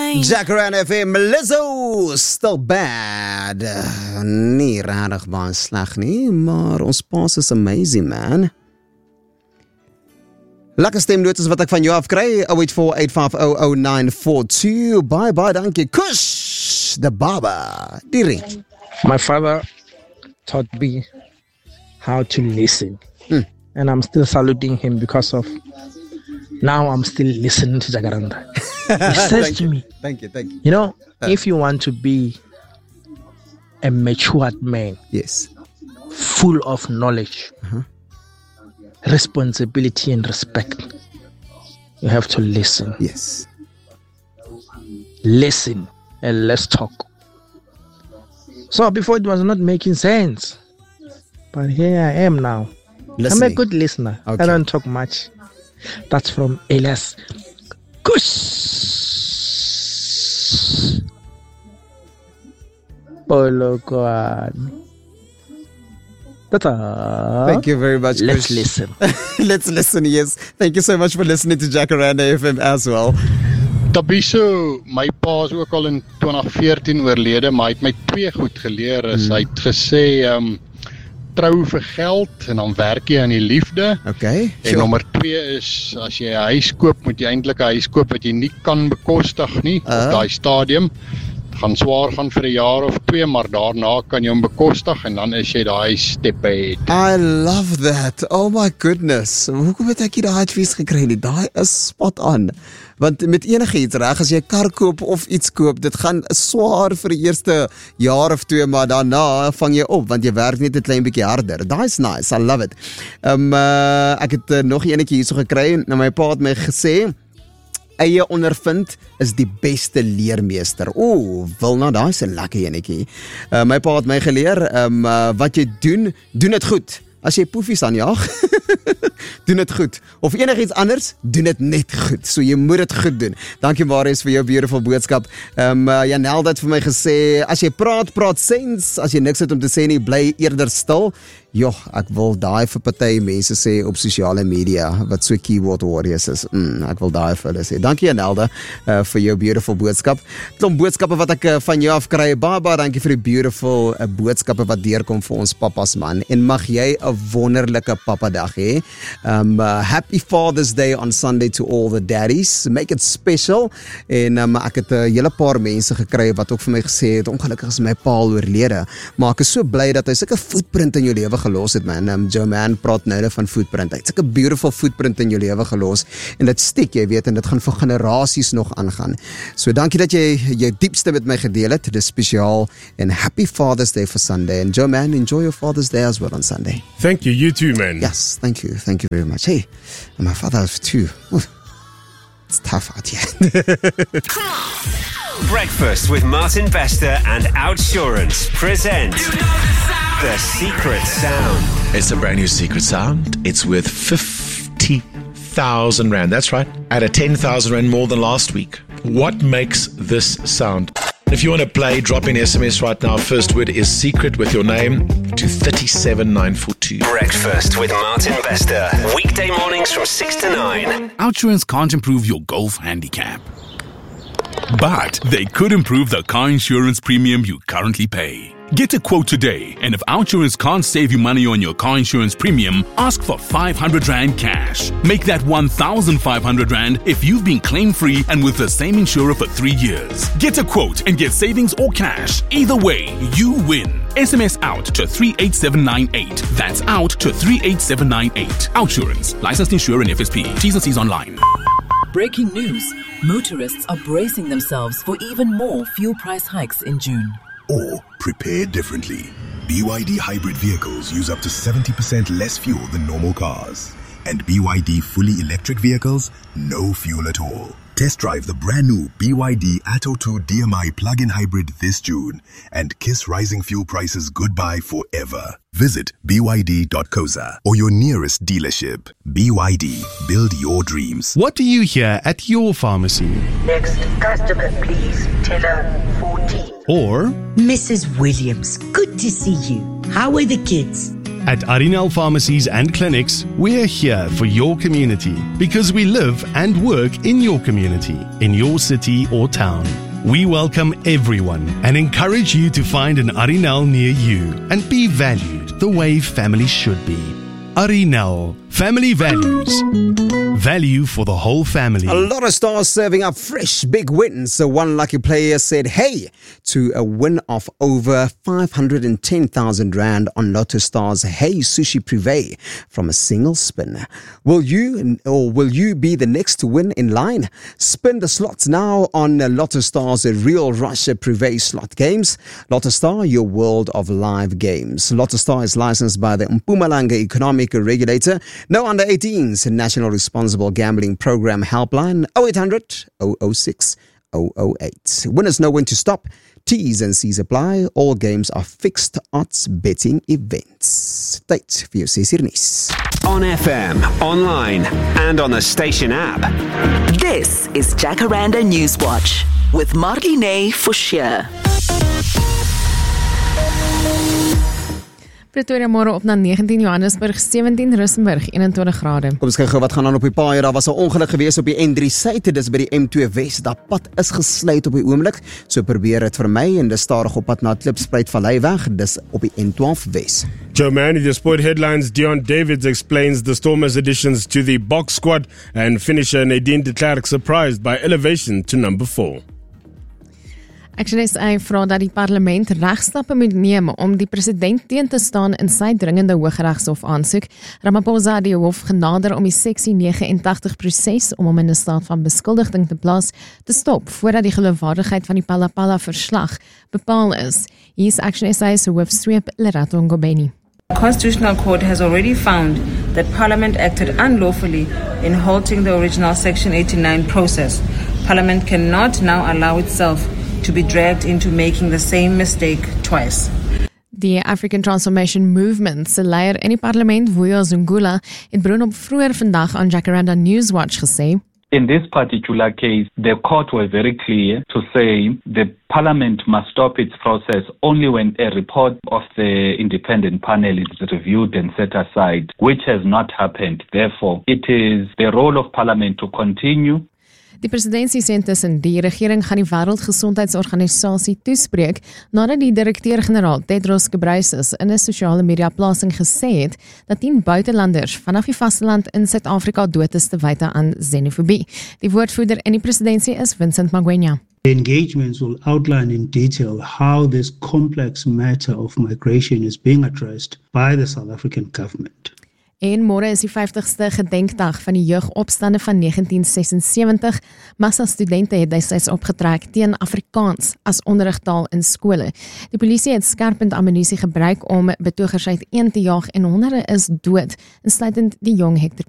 fine. Jacaranda FM, Lizzo, still bad. Nie rarig baie sleg nie, maar ons paas is amazing, man. Lekker stemnotas wat ek van jou afkry, 0848500942. Bye, dankie. Kush, the Baba. Die ring. My father taught me how to listen. And I'm still saluting him because of now I'm still listening to Jacaranda. He says to me, Thank you. you know, if you want to be a matured man, Yes. full of knowledge, responsibility and respect, you have to listen. Yes. Listen and let's talk. So before it was not making sense, but here I am now. Listening. I'm a good listener. Okay. I don't talk much. That's from Elias Kush. Polokwane. That's all. Thank you very much, Let's Kush. listen. Let's listen, yes. Thank you so much for listening to Jacaranda FM as well. Tabiso, my pa is ook al in 2014 oorlede, maar hy het my 2 goed geleer. Hy het gesê, trou vir geld en dan werk jy aan die liefde. Okay. En nommer 2 is, as jy 'n huis koop, moet jy eintlik 'n huis koop wat jy nie kan bekostig nie, op daai stadium. Gaan swaar gaan vir 'n jaar of 2, maar daarna kan jy hom bekostig en dan is jy daai step ahead. I love that. Oh my goodness. Hoekom het ek nie daai advies gekry nie? Daai is spot on. Want met enigiets reg, as jy 'n kar koop of iets koop, dit gaan swaar vir die eerste jaar of 2, maar daarna vang jy op, want jy werk net 'n klein bietjie harder. Daai is nice. I love it. Ek het nog eenetjie hierso gekry. Nou my pa het my gesê, eie ondervind is die beste leermeester. Wilna, daai is 'n lekker enetjie. My pa het my geleer, wat jy doen dit goed. As jy poefies aanjaag, doen dit goed. Of enigiets anders, doen dit net goed. So jy moet dit goed doen. Dankie Marius vir jou beautiful boodskap. Janel het vir my gesê, as jy praat sens, as jy niks het om te sê nie, bly eerder stil. Joh, ek wil daai vir party mense sê op sosiale media, wat so keyboard warriors is. Ek wil daai vir hulle sê. Dankie Janelda vir jou beautiful boodskap. Klomp boodskappe wat ek van jou afkry. Baie dankie vir die beautiful boodskappe wat deurkom vir ons papas man. En mag jy 'n wonderlike papadag hê. Happy Father's Day on Sunday to all the daddies. Make it special. En ek het 'n hele paar mense gekry wat ook vir my gesê het, ongelukkig is my pa oorlede, maar ek is so bly dat hy sulke footprint in jou lewe gelos het, man. Joe Man praat nou van footprint. Hy het sulke beautiful footprint in jou lewe gelos en dit stiek, jy weet, en dit gaan vir generasies nog aangaan. So dankie dat jy jou diepste met my gedeel het. Dit is spesiaal en Happy Father's Day for Sunday. And Joe Man, enjoy your Father's Day as well on Sunday. Thank you, you too, man. Yes, thank you very much. Hey, and my father too. Ooh, it's tough out here. Breakfast with Martin Bester and Outsurance present The Secret Sound. It's a brand new secret sound. It's worth 50,000 Rand. That's right. At a 10,000 Rand more than last week. What makes this sound? If you want to play, drop in SMS right now. First word is secret with your name to 37942. Breakfast with Martin Bester. Weekday mornings from 6 to 9. Outsurance can't improve your golf handicap, but they could improve the car insurance premium you currently pay. Get a quote today, and if Outsurance can't save you money on your car insurance premium, ask for 500 Rand cash. Make that 1,500 Rand if you've been claim-free and with the same insurer for 3 years. Get a quote and get savings or cash. Either way, you win. SMS out to 38798. That's out to 38798. Outsurance. Licensed insurer and FSP. T's and C's online. Breaking news. Motorists are bracing themselves for even more fuel price hikes in June. Or prepare differently. BYD hybrid vehicles use up to 70% less fuel than normal cars. And BYD fully electric vehicles, no fuel at all. Test drive the brand new BYD Atto 2 DMI plug-in hybrid this June and kiss rising fuel prices goodbye forever. Visit byd.coza or your nearest dealership. BYD, build your dreams. What do you hear at your pharmacy? Next customer, please. Teller 14. Or Mrs. Williams, good to see you. How are the kids? At Arinal Pharmacies and Clinics, we're here for your community because we live and work in your community, in your city or town. We welcome everyone and encourage you to find an Arinal near you and be valued the way family should be. Arinal, family values. Value for the whole family. A lot of stars serving up fresh big wins. So one lucky player said hey to a win of over 510,000 Rand on Lotto Stars Hey Sushi Privé from a single spin. Will you be the next to win in line? Spin the slots now on Lotto Stars Real Russia Privé slot games. Lotto Star, your world of live games. Lotto Star is licensed by the Mpumalanga Economic Regulator. No under 18s. National Responsible Gambling Program Helpline 0800 006 008. Winners know when to stop. T's and C's apply. All games are fixed odds betting events. Tyd vir jou 6 uur nuus. On FM, online, and on the station app. This is Jacaranda News Watch with Marlene Forshire. Pretoria môre op na 19 Johannesburg, 17 Rustenburg, 21 grade. Kom ons kyk gou wat gaan aan op die paaie. Daar was 'n ongeluk gewees op die N3 Suid, dis by die M2 Wes. Dat pad is gesluit op die oomblik. So probeer dit vermy en dis stadig op pad na Klipspruit Vallei weg. Dis op die N12 Wes. Joe Manny, Sport Headlines, Dion Davids explains the Stormers' additions to the box squad and finisher Nadine de Klerk surprised by elevation to number 4. Action SA vra dat die parlement regstappe moet neem om die president teen te staan in sy dringende Hooggeregshof aansoek. Ramaphosa het die hof genader om die seksie 89 proses om hom in 'n staat van beskuldiging te plaas te stop voordat die geloofwaardigheid van die Palapala verslag bepaal is. Hier is Action SA se hoofsweep Lerato Ngobeni. The Constitutional Court has already found that Parliament acted unlawfully in halting the original Section 89 process. Parliament cannot now allow itself to be dragged into making the same mistake twice. Die African Transformation Movement se leier in die parlement, Vuyo Zungula, het broer op vroeër vandag aan Jacaranda Newswatch gesê. In this particular case, the court was very clear to say the parliament must stop its process only when a report of the independent panel is reviewed and set aside, which has not happened. Therefore, it is the role of parliament to continue. Die presidentsie sê intussen die regering gaan die Wêreldgesondheidsorganisasie toespreek nadat die direkteur-generaal Tedros Ghebreyesus in 'n sosiale media plasing gesê het dat 10 buitelanders vanaf die vasteland in Suid-Afrika dood is te wyte aan xenofobie. Die woordvoerder in die presidentsie is Vincent Magwenya. The engagements will outline in detail how this complex matter of migration is being addressed by the South African government. En môre is die 50ste gedenkdag van die jeugopstande van 1976. Massa studente het destyds opgetrek teen Afrikaans as onderrigtaal in skole. Die polisie het skerpend ammunisie gebruik om betogers uiteen te jaag en honderde is dood, insluitend die jong Hector